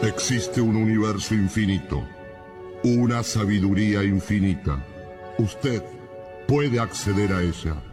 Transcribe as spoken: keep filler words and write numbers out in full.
Existe un universo infinito, una sabiduría infinita. Usted puede acceder a ella.